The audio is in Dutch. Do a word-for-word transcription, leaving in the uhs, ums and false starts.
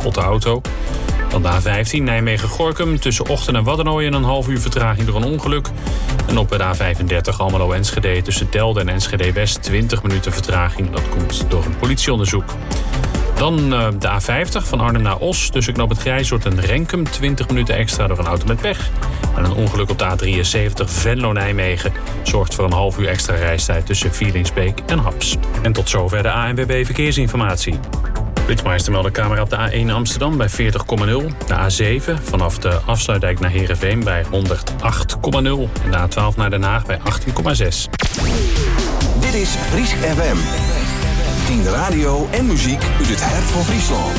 kapotte auto. Dan de A vijftien Nijmegen-Gorinchem tussen Ochten en Waddenooien een half uur vertraging door een ongeluk. En op de A vijfendertig Almelo-Enschede tussen Delden en Enschede-West twintig minuten vertraging. Dat komt door een politieonderzoek. Dan uh, de A vijftig van Arnhem naar Os tussen Knoop het Grijzoord en Renkum twintig minuten extra door een auto met pech. En een ongeluk op de A drieënzeventig Venlo-Nijmegen zorgt voor een half uur extra reistijd tussen Vielingsbeek en Haps. En tot zover de A N W B Verkeersinformatie. Flitsmeister meldt de camera op de A één Amsterdam bij veertig komma nul. De A zeven vanaf de Afsluitdijk naar Heerenveen bij honderdacht komma nul. En de A twaalf naar Den Haag bij achttien komma zes. Dit is Friesk F M. tien radio en muziek uit het hart van Friesland.